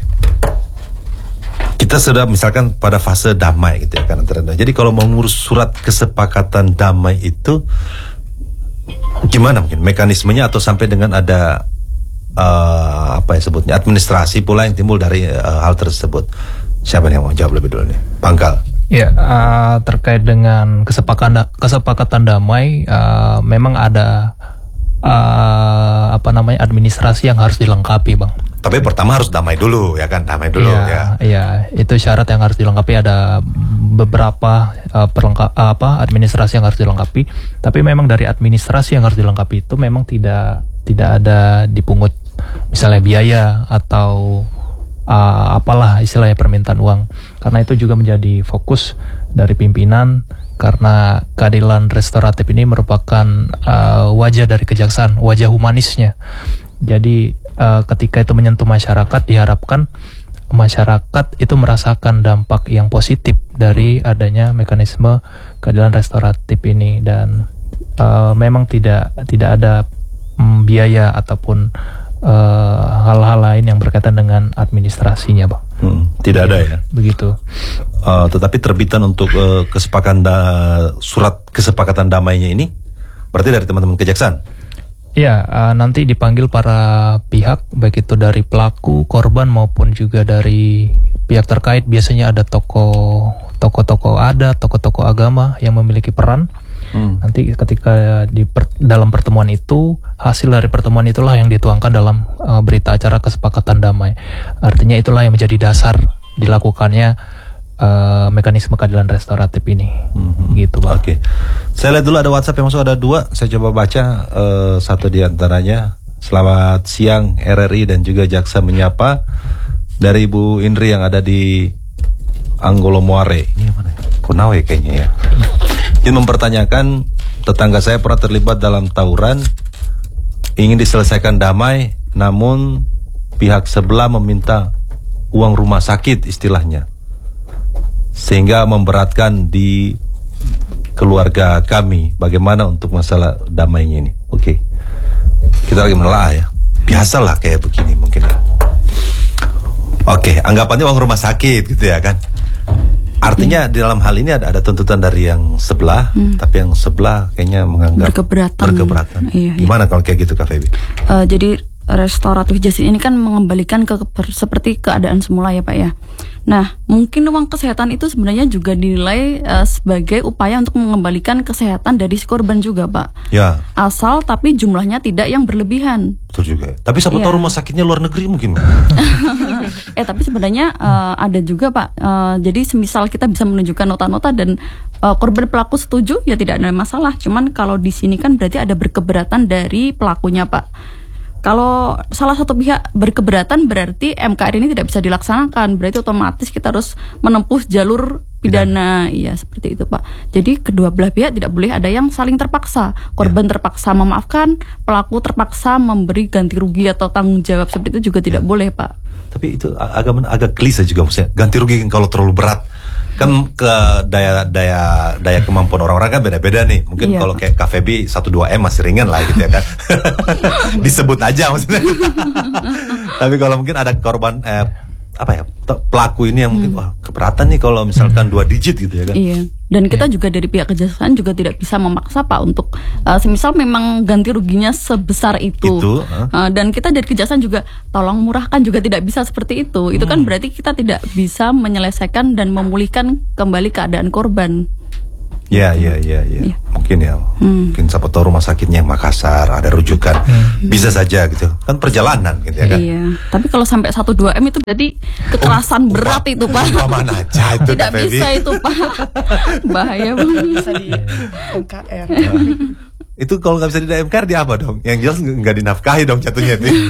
Speaker 3: kita sudah misalkan pada fase damai gitu ya kan. Jadi kalau mau ngurus surat kesepakatan damai itu gimana mungkin mekanismenya, atau sampai dengan ada apa ya sebutnya, administrasi pula yang timbul dari hal tersebut. Siapa yang mau jawab lebih dulu nih? Pangkal.
Speaker 4: Ya, terkait dengan kesepakatan damai, memang ada administrasi yang harus dilengkapi, Bang.
Speaker 3: Tapi pertama harus damai dulu, ya kan? Damai dulu, ya.
Speaker 4: Iya, itu syarat yang harus dilengkapi. Ada beberapa administrasi yang harus dilengkapi. Tapi memang dari administrasi yang harus dilengkapi itu memang tidak ada dipungut misalnya biaya atau apalah istilahnya permintaan uang, karena itu juga menjadi fokus dari pimpinan, karena keadilan restoratif ini merupakan wajah dari kejaksaan, wajah humanisnya. Jadi ketika itu menyentuh masyarakat, diharapkan masyarakat itu merasakan dampak yang positif dari adanya mekanisme keadilan restoratif ini, dan memang tidak ada biaya ataupun hal-hal lain yang berkaitan dengan administrasinya, Bang.
Speaker 3: Tidak ada ya.
Speaker 4: Begitu.
Speaker 3: Tetapi terbitan untuk surat kesepakatan damainya ini berarti dari teman-teman kejaksaan.
Speaker 4: Ya, nanti dipanggil para pihak, baik itu dari pelaku, korban maupun juga dari pihak terkait. Biasanya ada tokoh-tokoh adat, tokoh-tokoh agama yang memiliki peran. Nanti ketika dalam pertemuan itu, hasil dari pertemuan itulah yang dituangkan dalam berita acara kesepakatan damai. Artinya itulah yang menjadi dasar dilakukannya mekanisme keadilan restoratif ini. Gitu, Pak.
Speaker 3: Oke. Saya lihat dulu ada WhatsApp yang masuk, ada 2. Saya coba baca satu di antaranya. Selamat siang RRI dan juga Jaksa Menyapa, dari Ibu Indri yang ada di Anggolo Muare. Ini mana? Konawe kayaknya ya. Ingin mempertanyakan, tetangga saya pernah terlibat dalam tawuran, ingin diselesaikan damai, namun pihak sebelah meminta uang rumah sakit istilahnya, sehingga memberatkan di keluarga kami. Bagaimana untuk masalah damainya ini? Oke. Kita lagi menelaah ya. Biasalah kayak begini mungkin ya. Oke, anggapannya uang rumah sakit gitu ya kan. Artinya di dalam hal ini ada tuntutan dari yang sebelah, tapi yang sebelah kayaknya menganggap berkeberatan.
Speaker 6: Iya.
Speaker 3: Gimana kalau kayak gitu Kak Feby?
Speaker 6: Jadi restoratif justice ini kan mengembalikan seperti keadaan semula ya Pak ya. Nah, mungkin uang kesehatan itu sebenarnya juga dinilai sebagai upaya untuk mengembalikan kesehatan dari si korban juga Pak.
Speaker 3: Ya.
Speaker 6: Asal tapi jumlahnya tidak yang berlebihan.
Speaker 3: Betul juga. Tapi siapa tahu rumah sakitnya luar negeri mungkin.
Speaker 6: Tapi sebenarnya ada juga Pak. Jadi semisal kita bisa menunjukkan nota-nota dan korban pelaku setuju ya tidak ada masalah. Cuman kalau di sini kan berarti ada berkeberatan dari pelakunya Pak. Kalau salah satu pihak berkeberatan berarti MKR ini tidak bisa dilaksanakan. Berarti otomatis kita harus menempuh jalur pidana. Iya seperti itu Pak. Jadi kedua belah pihak tidak boleh ada yang saling terpaksa. Korban terpaksa memaafkan, pelaku terpaksa memberi ganti rugi atau tanggung jawab. Seperti itu juga tidak boleh Pak.
Speaker 3: Tapi itu agak klise juga maksudnya. Ganti rugi kalau terlalu berat. Kan ke daya kemampuan orang-orang kan beda-beda nih. Mungkin kalau kayak KVB 1-2M masih ringan lah gitu ya kan. Disebut aja maksudnya. Tapi kalau mungkin ada korban pelaku ini yang mungkin wah keberatan nih kalau misalkan 2 digit gitu ya kan.
Speaker 6: Iya. Dan kita juga dari pihak kejaksaan juga tidak bisa memaksa Pak untuk semisal memang ganti ruginya sebesar itu. Dan kita dari kejaksaan juga tolong murahkan juga tidak bisa seperti itu. Itu kan berarti kita tidak bisa menyelesaikan dan memulihkan kembali keadaan korban.
Speaker 3: Ya. Mungkin ya. Mungkin siapa tahu rumah sakitnya yang Makassar ada rujukan. Bisa saja gitu. Kan perjalanan gitu ya kan.
Speaker 6: Iya. Tapi kalau sampai 1-2M itu berarti kekerasan berat itu Pak.
Speaker 3: Mana aja itu.
Speaker 6: Tidak bisa itu Pak. Bahaya banget.
Speaker 5: Bisa di MKR.
Speaker 3: Itu kalau nggak bisa di MKR di apa dong? Yang jelas nggak dinafkahi dong jatuhnya itu.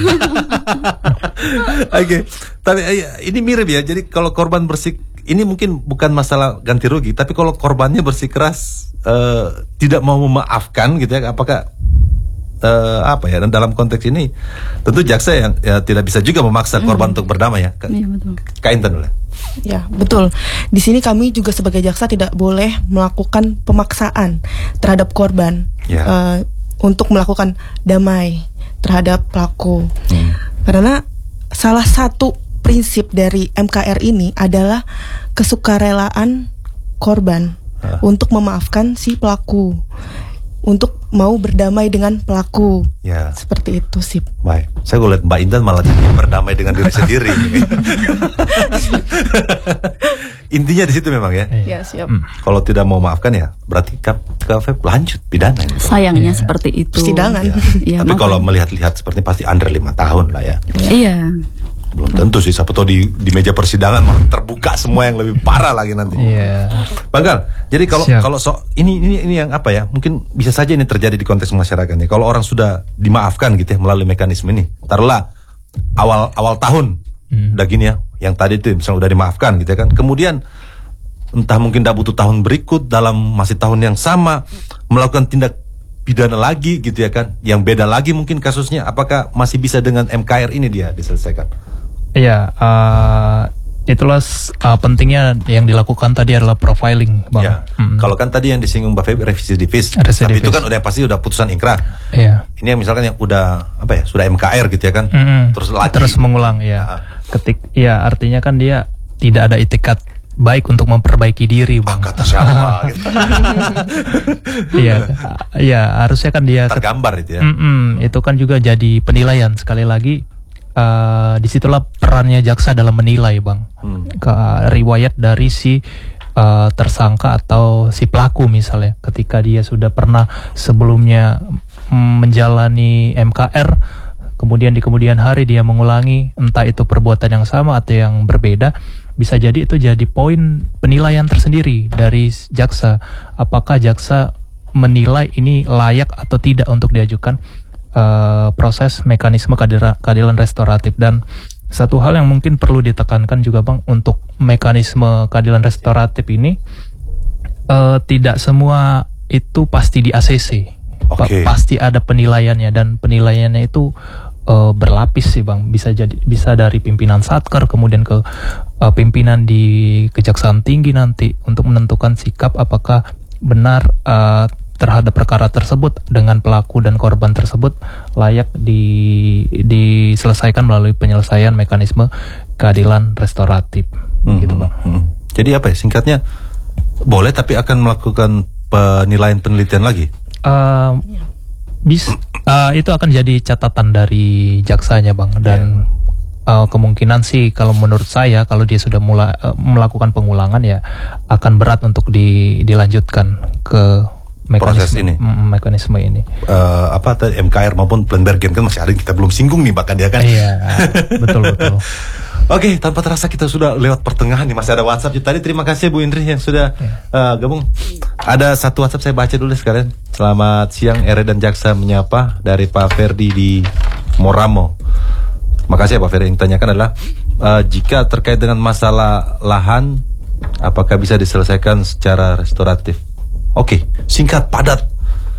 Speaker 3: Oke. Tapi ini mirip ya. Jadi kalau korban ini mungkin bukan masalah ganti rugi, tapi kalau korbannya bersikeras tidak mau memaafkan gitu ya, apakah dan dalam konteks ini tentu jaksa yang tidak bisa juga memaksa korban untuk berdamai ya.
Speaker 6: Iya betul.
Speaker 3: Kak Intan dulu.
Speaker 5: Ya betul. Di sini kami juga sebagai jaksa tidak boleh melakukan pemaksaan terhadap korban untuk melakukan damai terhadap pelaku. Karena salah satu prinsip dari MKR ini adalah kesukarelaan korban untuk memaafkan si pelaku, untuk mau berdamai dengan pelaku. Seperti itu sih.
Speaker 3: Baik, saya lihat Mbak Intan malah berdamai dengan diri sendiri. Intinya di situ memang ya.
Speaker 5: Ya siap.
Speaker 3: Kalau tidak mau maafkan ya berarti KFV lanjut pidana.
Speaker 6: Sayangnya seperti itu.
Speaker 5: Persidangan.
Speaker 3: Tapi kalau melihat-lihat seperti pasti under 5 tahun lah ya.
Speaker 6: Iya.
Speaker 3: Belum tentu sih, siapa tahu di meja persidangan malah terbuka semua yang lebih parah lagi nanti. Bang Gal, jadi kalau ini yang apa ya? Mungkin bisa saja ini terjadi di konteks masyarakatnya. Kalau orang sudah dimaafkan gitu ya melalui mekanisme ini, taruhlah awal tahun udah gini ya, yang tadi itu misalnya udah dimaafkan gitu ya kan. Kemudian entah mungkin tidak butuh tahun berikut dalam masih tahun yang sama melakukan tindak pidana lagi gitu ya kan, yang beda lagi mungkin kasusnya, apakah masih bisa dengan MKR ini dia diselesaikan?
Speaker 4: Iya, itulah pentingnya yang dilakukan tadi adalah profiling, Bang.
Speaker 3: Ya. Kalau kan tadi yang disinggung Mbak Feby residivis, tapi itu kan udah pasti udah putusan ingkrah.
Speaker 4: Iya.
Speaker 3: Ini yang misalkan yang udah sudah MKR gitu ya kan, terus
Speaker 4: mengulang ya. Artinya kan dia tidak ada itikat baik untuk memperbaiki diri, Bang.
Speaker 3: Kata siapa? Gitu.
Speaker 4: Iya, harusnya kan dia
Speaker 3: tergambar itu ya.
Speaker 4: Itu kan juga jadi penilaian sekali lagi. Disitulah perannya jaksa dalam menilai, Bang. Riwayat dari si tersangka atau si pelaku misalnya, ketika dia sudah pernah sebelumnya menjalani MKR, kemudian di kemudian hari dia mengulangi entah itu perbuatan yang sama atau yang berbeda, bisa jadi itu jadi poin penilaian tersendiri dari jaksa. Apakah jaksa menilai ini layak atau tidak untuk diajukan proses mekanisme keadilan restoratif. Dan satu hal yang mungkin perlu ditekankan juga, Bang, untuk mekanisme keadilan restoratif ini tidak semua itu pasti di ACC. Pasti ada penilaiannya, dan penilaiannya itu berlapis sih, Bang. Bisa dari pimpinan Satker kemudian ke pimpinan di Kejaksaan Tinggi nanti untuk menentukan sikap apakah benar terhadap perkara tersebut dengan pelaku dan korban tersebut layak diselesaikan melalui penyelesaian mekanisme keadilan restoratif, gitu Bang.
Speaker 3: Jadi apa ya singkatnya, boleh tapi akan melakukan penelitian lagi?
Speaker 4: Itu akan jadi catatan dari jaksanya Bang, dan kemungkinan sih kalau menurut saya kalau dia sudah mulai melakukan pengulangan ya akan berat untuk dilanjutkan ke mekanisme ini.
Speaker 3: MKR maupun Plenbergen kan masih ada yang kita belum singgung nih bahkan dia kan.
Speaker 4: Iya, betul.
Speaker 3: Oke, tanpa terasa kita sudah lewat pertengahan nih, masih ada WhatsApp tadi. Terima kasih Bu Indri yang sudah gabung. Ada satu WhatsApp saya baca dulu sekalian. Selamat siang, RE dan Jaksa menyapa dari Pak Ferdi di Moramo. Makasih ya Pak Ferdi. Yang ditanyakan adalah jika terkait dengan masalah lahan, apakah bisa diselesaikan secara restoratif? Oke, singkat padat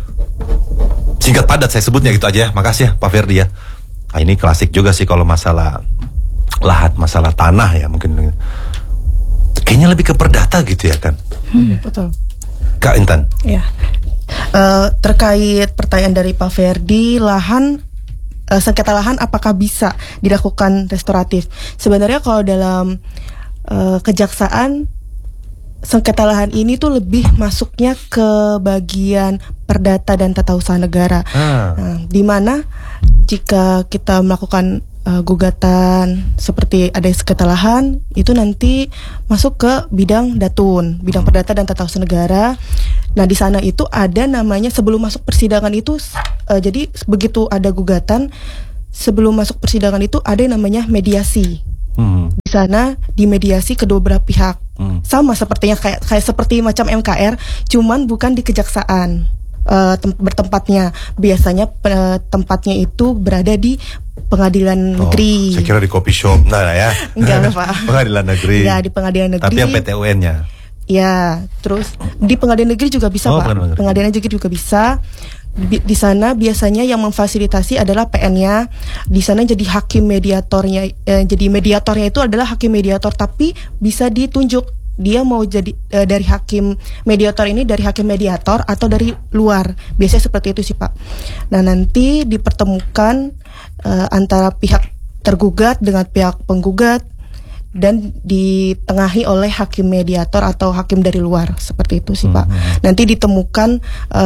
Speaker 3: saya sebutnya gitu aja ya. Makasih ya Pak Ferdi ya. Ini klasik juga sih kalau masalah lahan, masalah tanah ya, mungkin kayaknya lebih ke perdata gitu ya kan.
Speaker 5: Betul.
Speaker 3: Kak Intan.
Speaker 5: Ya. Terkait pertanyaan dari Pak Ferdi, sengketa lahan apakah bisa dilakukan restoratif? Sebenarnya kalau dalam kejaksaan, sengketa lahan ini tuh lebih masuknya ke bagian perdata dan tata usaha negara. Di mana jika kita melakukan gugatan seperti ada sengketa lahan, itu nanti masuk ke bidang datun, bidang perdata dan tata usaha negara. Nah di sana itu ada namanya sebelum masuk persidangan itu, jadi begitu ada gugatan, sebelum masuk persidangan itu ada yang namanya mediasi. Di sana dimediasi kedua belah pihak. Sama sepertinya kayak seperti macam MKR, cuman bukan di kejaksaan bertempatnya. Biasanya tempatnya itu berada di pengadilan negeri.
Speaker 3: Saya kira di coffee shop, ya.
Speaker 5: Enggak Pak.
Speaker 3: Pengadilan negeri.
Speaker 5: Ya di pengadilan negeri.
Speaker 3: Tapi yang PT-UN-nya.
Speaker 5: Ya, terus di pengadilan negeri juga bisa Pak. Pengadilan negeri juga bisa. Di sana biasanya yang memfasilitasi adalah PN-nya. Di sana jadi hakim mediatornya. Jadi mediatornya itu adalah hakim mediator, tapi bisa ditunjuk dia mau jadi dari hakim mediator ini dari hakim mediator atau dari luar. Biasanya seperti itu sih Pak. Nah nanti dipertemukan antara pihak tergugat dengan pihak penggugat dan ditengahi oleh hakim mediator atau hakim dari luar, seperti itu sih Pak. Nanti ditemukan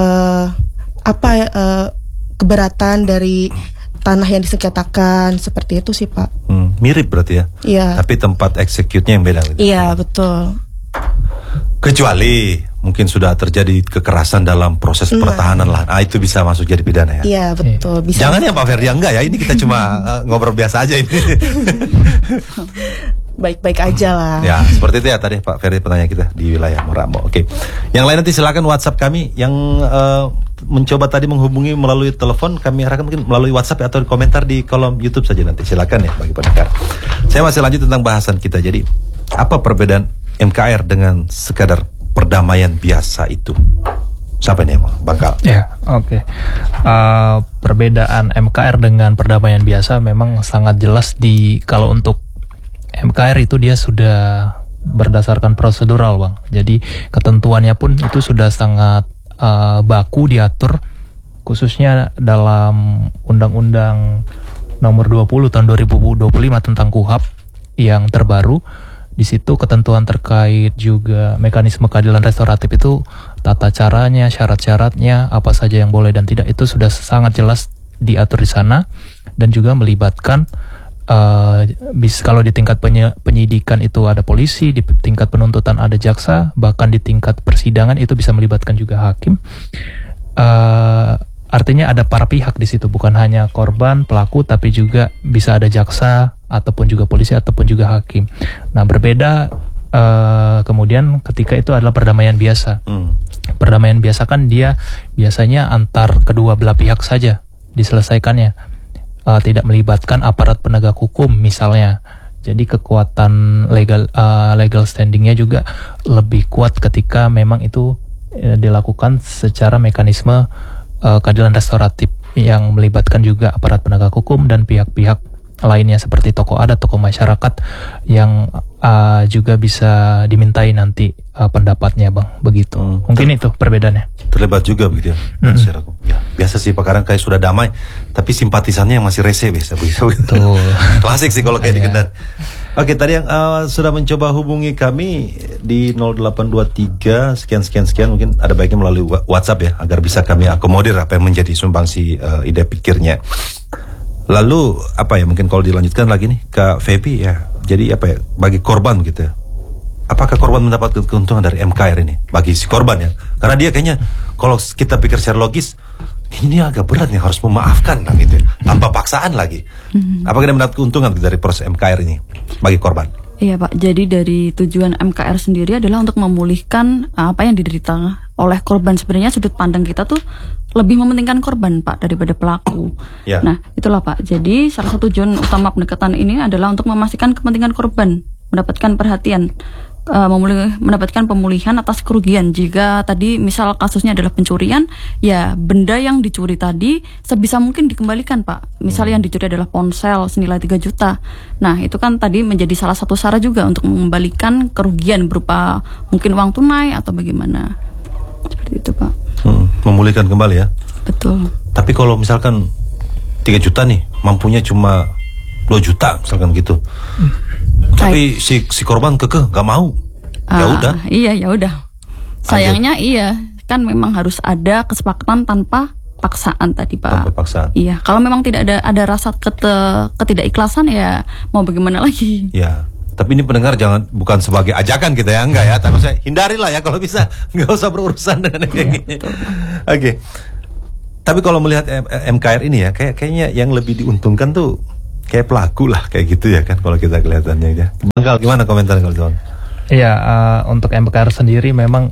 Speaker 5: keberatan dari tanah yang disengketakan, seperti itu sih Pak.
Speaker 3: Mirip berarti ya?
Speaker 5: Iya.
Speaker 3: Tapi tempat execute-nya yang beda gitu.
Speaker 5: Iya betul.
Speaker 3: Kecuali mungkin sudah terjadi kekerasan dalam proses pertahanan lahan, itu bisa masuk jadi pidana ya?
Speaker 5: Iya betul. Bisa.
Speaker 3: Jangan ya Pak Ferdi, enggak ya, ini kita cuma ngobrol biasa aja ini.
Speaker 5: Baik-baik aja lah.
Speaker 3: Ya, seperti itu ya tadi Pak Ferdi pertanyaan kita di wilayah Moramo. Oke. Yang lain nanti silakan WhatsApp kami. Yang mencoba tadi menghubungi melalui telepon, kami harapkan mungkin melalui WhatsApp atau komentar di kolom YouTube saja nanti. Silakan ya bagi pendengar. Saya masih lanjut tentang bahasan kita. Jadi, apa perbedaan MKR dengan sekadar perdamaian biasa itu? Siapa ini Bang Kal?
Speaker 4: Ya, oke. Perbedaan MKR dengan perdamaian biasa memang sangat jelas kalau untuk MKR itu dia sudah berdasarkan prosedural Bang. Jadi ketentuannya pun itu sudah sangat baku diatur, khususnya dalam Undang-Undang Nomor 20 Tahun 2025 tentang KUHP yang terbaru. Di situ ketentuan terkait juga mekanisme keadilan restoratif itu, tata caranya, syarat-syaratnya, apa saja yang boleh dan tidak, itu sudah sangat jelas diatur di sana, dan juga melibatkan kalau di tingkat penyidikan itu ada polisi, di tingkat penuntutan ada jaksa, bahkan di tingkat persidangan itu bisa melibatkan juga hakim. Artinya ada para pihak di situ, bukan hanya korban, pelaku, tapi juga bisa ada jaksa ataupun juga polisi ataupun juga hakim. Nah, berbeda kemudian ketika itu adalah perdamaian biasa. Perdamaian biasa kan dia biasanya antar kedua belah pihak saja diselesaikannya. Tidak melibatkan aparat penegak hukum misalnya. Jadi kekuatan legal standingnya juga lebih kuat ketika memang itu dilakukan secara mekanisme keadilan restoratif yang melibatkan juga aparat penegak hukum dan pihak-pihak lainnya seperti tokoh adat, tokoh masyarakat yang juga bisa dimintai nanti pendapatnya Bang, begitu. Mungkin itu perbedaannya.
Speaker 3: Terlibat juga begitu ya. Ya, biasa sih Pak, kadang kayak sudah damai tapi simpatisannya yang masih rese bisa.
Speaker 4: Betul.
Speaker 3: Klasik sih kalau kayak di Kendari. Oke, tadi yang sudah mencoba hubungi kami di 0823 sekian mungkin ada baiknya melalui WhatsApp ya, agar bisa kami akomodir apa yang menjadi sumbangsi ide pikirnya. Lalu apa ya, mungkin kalau dilanjutkan lagi nih Kak Feby ya, jadi apa ya, bagi korban gitu ya, apakah korban mendapatkan keuntungan dari MKR ini bagi si korban ya? Karena dia kayaknya kalau kita pikir secara logis, ini agak berat nih, harus memaafkan gitu ya, tanpa paksaan lagi. Apakah dia mendapat keuntungan dari proses MKR ini bagi korban?
Speaker 6: Iya Pak, jadi dari tujuan MKR sendiri adalah untuk memulihkan apa yang diderita oleh korban. Sebenarnya sudut pandang kita tuh lebih mementingkan korban Pak daripada pelaku. Ya. Nah itulah Pak, jadi salah satu tujuan utama pendekatan ini adalah untuk memastikan kepentingan korban mendapatkan perhatian, mendapatkan pemulihan atas kerugian. Jika tadi misal kasusnya adalah pencurian, ya benda yang dicuri tadi sebisa mungkin dikembalikan Pak. Misal yang dicuri adalah ponsel senilai 3 juta. Nah itu kan tadi menjadi salah satu cara juga untuk mengembalikan kerugian berupa mungkin uang tunai atau bagaimana. Seperti itu Pak.
Speaker 3: Memulihkan kembali ya.
Speaker 6: Betul.
Speaker 3: Tapi kalau misalkan 3 juta nih, mampunya cuma 2 juta misalkan gitu. Tapi si korban kekeh gak mau. Ya udah.
Speaker 6: Iya ya udah. Sayangnya iya, kan memang harus ada kesepakatan tanpa paksaan tadi Pak.
Speaker 3: Tanpa paksaan.
Speaker 6: Iya, kalau memang tidak ada rasa ketidakikhlasan ya mau bagaimana lagi.
Speaker 3: Ya. Tapi ini pendengar bukan sebagai ajakan kita ya, enggak ya. Tapi saya hindarilah ya kalau bisa, nggak usah berurusan dengan kayak gini. Oke. Tapi kalau melihat MKR ini ya, kayaknya yang lebih diuntungkan tuh kayak pelaku lah, kayak gitu ya kan kalau kita kelihatannya ya. Bangkal, gimana komentar kalau John?
Speaker 4: Iya, untuk MKR sendiri memang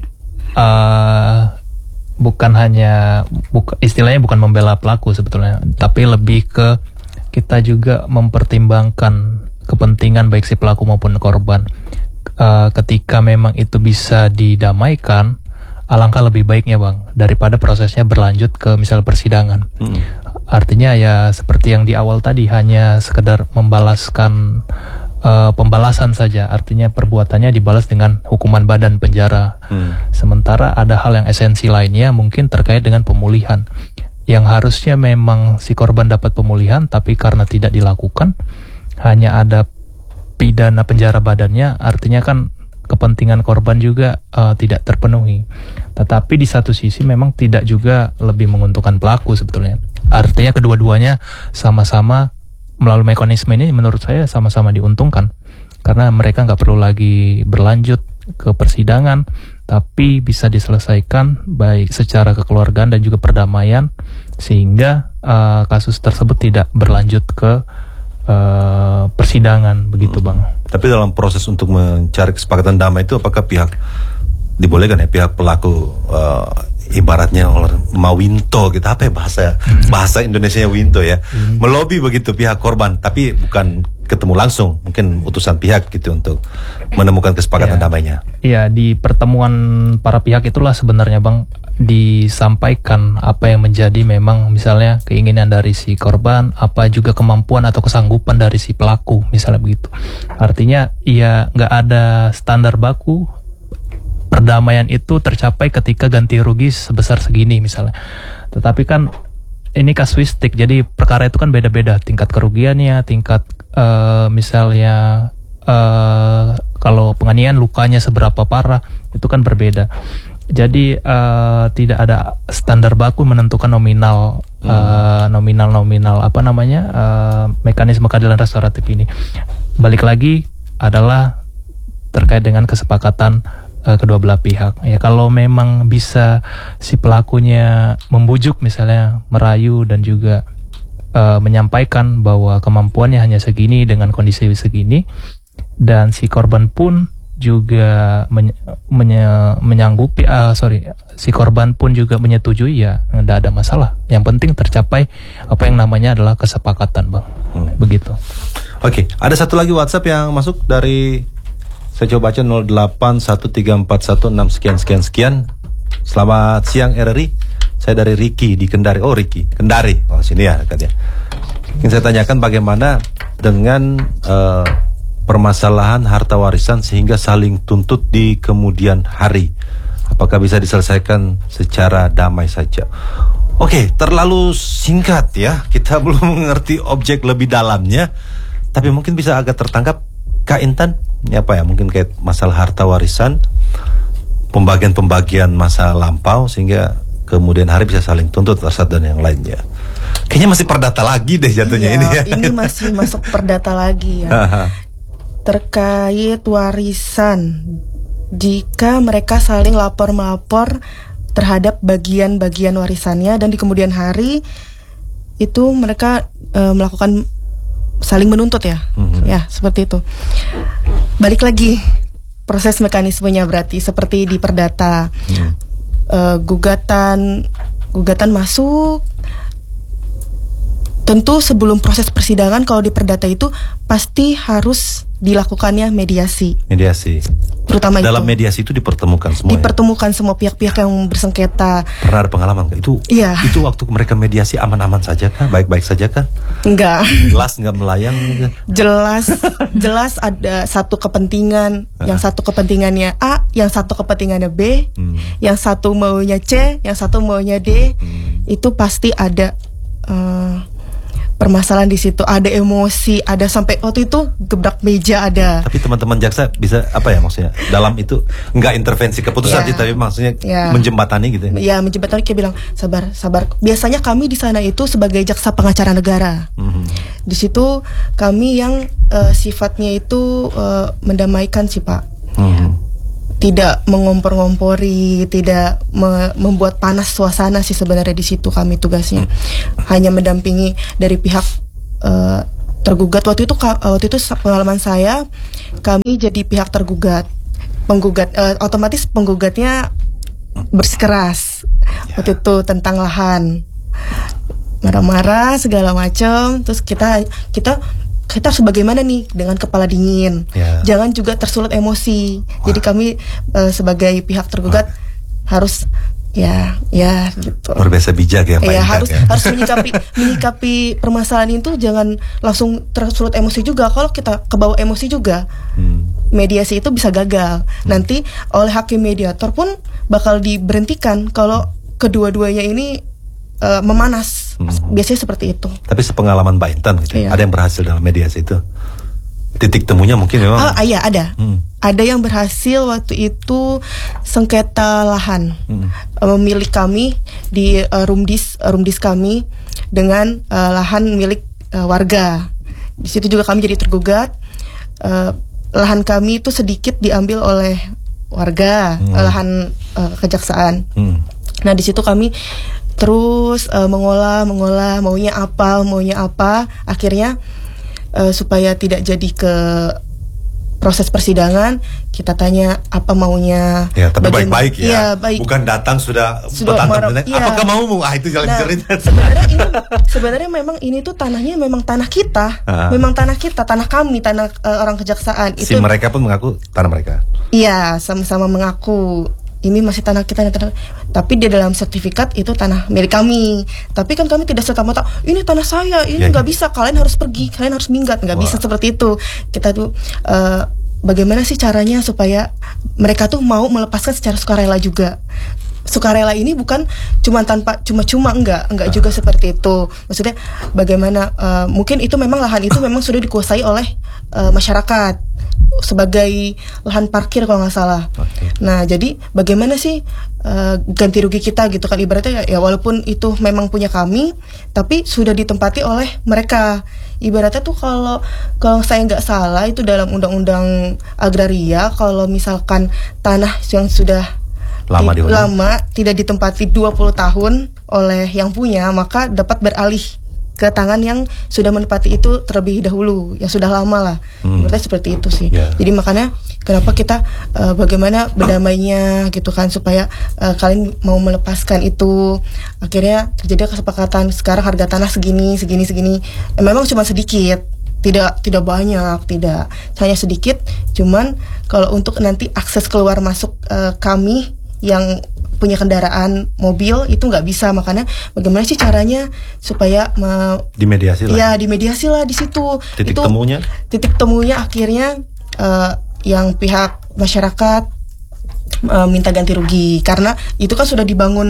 Speaker 4: bukan hanya istilahnya bukan membela pelaku sebetulnya, tapi lebih ke kita juga mempertimbangkan kepentingan baik si pelaku maupun korban. Ketika memang itu bisa didamaikan, alangkah lebih baiknya Bang, daripada prosesnya berlanjut ke misal persidangan. Artinya ya seperti yang di awal tadi, hanya sekedar membalaskan pembalasan saja, artinya perbuatannya dibalas dengan hukuman badan penjara. Sementara ada hal yang esensi lainnya mungkin terkait dengan pemulihan, yang harusnya memang si korban dapat pemulihan, tapi karena tidak dilakukan, hanya ada pidana penjara badannya, artinya kan kepentingan korban juga tidak terpenuhi. Tetapi di satu sisi memang tidak juga lebih menguntungkan pelaku sebetulnya. Artinya kedua-duanya sama-sama melalui mekanisme ini menurut saya sama-sama diuntungkan, karena mereka nggak perlu lagi berlanjut ke persidangan, tapi bisa diselesaikan baik secara kekeluargaan dan juga perdamaian, sehingga kasus tersebut tidak berlanjut ke persidangan begitu Bang.
Speaker 3: Tapi dalam proses untuk mencari kesepakatan damai itu, apakah dibolehkan ya pihak pelaku ibaratnya mawinto gitu, apa ya bahasa Indonesianya winto ya, melobi begitu pihak korban, tapi bukan ketemu langsung, mungkin utusan pihak gitu untuk menemukan kesepakatan damainya.
Speaker 4: Iya, di pertemuan para pihak itulah sebenarnya Bang disampaikan apa yang menjadi memang misalnya keinginan dari si korban, apa juga kemampuan atau kesanggupan dari si pelaku misalnya begitu. Artinya ya nggak ada standar baku, perdamaian itu tercapai ketika ganti rugi sebesar segini misalnya. Tetapi kan ini kasuistik, jadi perkara itu kan beda-beda tingkat kerugiannya, tingkat misalnya kalau penganiayaan lukanya seberapa parah, itu kan berbeda. Jadi tidak ada standar baku menentukan nominal apa namanya mekanisme keadilan restoratif ini. Balik lagi adalah terkait dengan kesepakatan kedua belah pihak. Ya kalau memang bisa si pelakunya membujuk misalnya, merayu dan juga menyampaikan bahwa kemampuannya hanya segini dengan kondisi segini, dan si korban pun juga menyanggupi, si korban pun juga menyetujui, ya tidak ada masalah. Yang penting tercapai apa yang namanya adalah kesepakatan Bang. Begitu.
Speaker 3: Oke, ada satu lagi WhatsApp yang masuk dari, saya coba baca, 08134161 sekian. Selamat siang RRI, saya dari Ricky di Kendari. Oh Ricky, Kendari, oh sini ya katanya. Ingin saya tanyakan bagaimana dengan permasalahan harta warisan sehingga saling tuntut di kemudian hari. Apakah bisa diselesaikan secara damai saja? Oke, terlalu singkat ya. Kita belum mengerti objek lebih dalamnya, tapi mungkin bisa agak tertangkap Kak Intan, ini apa ya? Mungkin kayak masalah harta warisan, pembagian masa lampau sehingga kemudian hari bisa saling tuntut satu dan yang lainnya. Kayaknya masih perdata lagi deh jatuhnya ini ya.
Speaker 5: Ini masih masuk perdata lagi ya. Terkait warisan, jika mereka saling lapor-melapor terhadap bagian-bagian warisannya dan di kemudian hari itu mereka melakukan saling menuntut ya. Ya, seperti itu. Balik lagi proses mekanismenya berarti seperti di perdata. Gugatan masuk. Tentu sebelum proses persidangan kalau di perdata itu pasti harus dilakukannya mediasi. Terutama
Speaker 3: dalam
Speaker 5: itu.
Speaker 3: mediasi itu dipertemukan semua.
Speaker 5: Dipertemukan semua pihak-pihak yang bersengketa.
Speaker 3: Pernah ada pengalaman kan? Itu waktu mereka mediasi aman-aman saja kan? Baik-baik saja kan?
Speaker 5: Enggak.
Speaker 3: Jelas nggak melayang?
Speaker 5: Jelas ada satu kepentingan. Yang satu kepentingannya A, yang satu kepentingannya B, yang satu maunya C, yang satu maunya D. Itu pasti ada permasalahan di situ, ada emosi, ada sampai waktu itu gebrak meja ada. Tapi
Speaker 3: teman-teman jaksa bisa apa ya maksudnya? Dalam itu nggak intervensi keputusan sih, tapi maksudnya menjembatani gitu ya.
Speaker 5: Ya, menjembatani, kayak bilang sabar. Biasanya kami di sana itu sebagai jaksa pengacara negara. Di situ kami yang sifatnya itu mendamaikan sih Pak. Tidak mengompor-ngompori, tidak membuat panas suasana sih sebenarnya di situ kami tugasnya. Hanya mendampingi dari pihak tergugat. Waktu itu pengalaman saya, kami jadi pihak tergugat. Otomatis penggugatnya bersikeras. Waktu itu tentang lahan. Marah-marah segala macam, terus kita harus bagaimana nih dengan kepala dingin, jangan juga tersulut emosi. Jadi kami sebagai pihak tergugat harus gitu.
Speaker 3: Luar biasa bijak ya Pak.
Speaker 5: Harus menyikapi permasalahan itu, jangan langsung tersulut emosi juga. Kalau kita kebawa emosi juga, mediasi itu bisa gagal. Nanti oleh hakim mediator pun bakal diberhentikan kalau kedua-duanya ini memanas. Biasanya seperti itu.
Speaker 3: Tapi sepengalaman Mbak Intan gitu, ada yang berhasil dalam mediasi itu? Titik temunya mungkin memang?
Speaker 5: Iya ada. Ada yang berhasil waktu itu sengketa lahan milik kami di rumdis kami dengan lahan milik warga. Di situ juga kami jadi tergugat. Lahan kami itu sedikit diambil oleh warga, lahan kejaksaan. Nah di situ kami terus mengolah maunya apa akhirnya supaya tidak jadi ke proses persidangan, kita tanya apa maunya.
Speaker 3: Ya, tapi baik-baik ya.
Speaker 5: Ya, baik.
Speaker 3: Bukan datang sudah petantang. Apakah maumu? itu jalan cerita.
Speaker 5: Sebenarnya memang ini tuh tanahnya memang tanah kita. Memang tanah kita, tanah kami, tanah orang kejaksaan.
Speaker 3: Si mereka pun mengaku tanah mereka.
Speaker 5: Iya, sama-sama mengaku ini masih tanah kita, tapi di dalam sertifikat itu tanah milik kami. Tapi kan kami tidak serta-merta ini tanah saya, ini nggak bisa, kalian harus pergi, kalian harus minggat, nggak bisa seperti itu. Kita tuh bagaimana sih caranya supaya mereka tuh mau melepaskan secara sukarela juga. Sukarela ini bukan cuma-cuma enggak juga seperti itu. Maksudnya bagaimana mungkin itu memang lahan itu memang sudah dikuasai oleh masyarakat sebagai lahan parkir kalau nggak salah. Nah jadi bagaimana sih ganti rugi kita gitu kan, ibaratnya ya walaupun itu memang punya kami tapi sudah ditempati oleh mereka. Ibaratnya tuh kalau saya nggak salah itu dalam undang-undang agraria, kalau misalkan tanah yang sudah lama tidak ditempati 20 tahun oleh yang punya, maka dapat beralih ke tangan yang sudah menempati itu terlebih dahulu, yang sudah lama lah. Berarti seperti itu sih. Jadi makanya kenapa kita bagaimana berdamainya gitu kan, supaya kalian mau melepaskan itu. Akhirnya terjadi kesepakatan, sekarang harga tanah segini. Memang cuma sedikit, tidak banyak, tidak, hanya sedikit. Cuman kalau untuk nanti akses keluar masuk kami yang punya kendaraan mobil itu nggak bisa. Makanya bagaimana sih caranya supaya
Speaker 3: dimediasi lah.
Speaker 5: Ya dimediasi lah di situ.
Speaker 3: Titik temunya
Speaker 5: akhirnya yang pihak masyarakat minta ganti rugi, karena itu kan sudah dibangun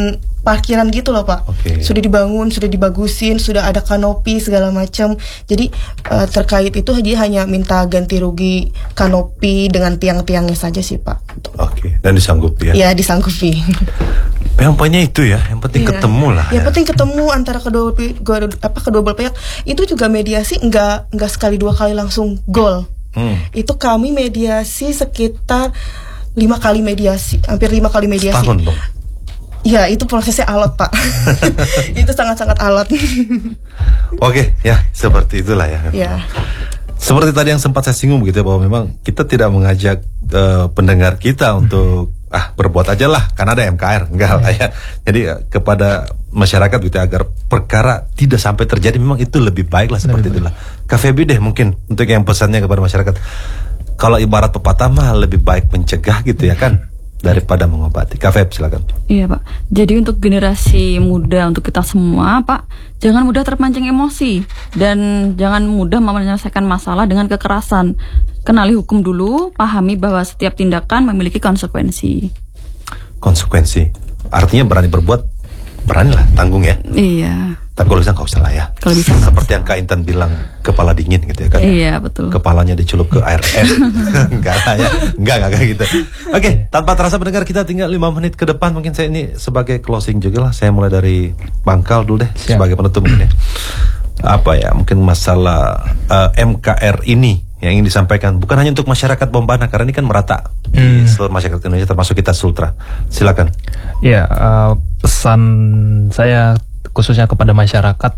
Speaker 5: parkiran gitu loh Pak. Sudah dibangun, sudah dibagusin, sudah ada kanopi segala macam. Jadi terkait itu dia hanya minta ganti rugi kanopi dengan tiang-tiangnya saja sih Pak.
Speaker 3: Dan disanggupi ya?
Speaker 5: Ya disanggupi.
Speaker 3: Yang poinnya itu ya, yang penting ketemu lah.
Speaker 5: Yang penting ketemu antara kedua belah pihak. Itu juga mediasi enggak sekali dua kali langsung gol. Itu kami mediasi sekitar 5 kali mediasi, hampir 5 kali mediasi.
Speaker 3: Setahun dong.
Speaker 5: Ya itu prosesnya alot Pak. Itu sangat-sangat alot.
Speaker 3: Ya seperti itulah ya. Seperti tadi yang sempat saya singgung begitu ya, bahwa memang kita tidak mengajak pendengar kita untuk berbuat aja lah karena ada MKR, enggak lah ya. Jadi kepada masyarakat gitu ya, agar perkara tidak sampai terjadi, memang itu lebih baik lah seperti itulah. Kak Feby deh mungkin untuk yang pesannya kepada masyarakat, kalau ibarat pepatah mah lebih baik mencegah gitu ya kan daripada mengobati. Kak Feb, silakan.
Speaker 6: Iya Pak, jadi untuk generasi muda, untuk kita semua Pak, jangan mudah terpancing emosi dan jangan mudah menyelesaikan masalah dengan kekerasan. Kenali hukum dulu, pahami bahwa setiap tindakan memiliki konsekuensi.
Speaker 3: Konsekuensi, artinya berani berbuat, beranilah, tanggung ya.
Speaker 6: Iya.
Speaker 3: Tapi kalau bisa nggak usah lah ya.
Speaker 6: Kalau bisa.
Speaker 3: Seperti yang Kak Intan bilang, kepala dingin gitu ya kan.
Speaker 6: Iya betul.
Speaker 3: Kepalanya dicelup ke air es. Enggak lah ya. Enggak kayak gitu. Tanpa terasa pendengar, kita tinggal 5 menit ke depan. Mungkin saya ini sebagai closing juga lah. Saya mulai dari Bangkal dulu deh. Sebagai penutup mungkin ya. Mungkin masalah MKR ini yang ingin disampaikan bukan hanya untuk masyarakat Bombana, karena ini kan merata di seluruh masyarakat Indonesia, termasuk kita Sultra. Silakan.
Speaker 4: Ya, pesan saya khususnya kepada masyarakat,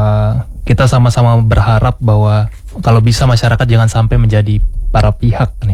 Speaker 4: kita sama-sama berharap bahwa kalau bisa masyarakat jangan sampai menjadi para pihak nih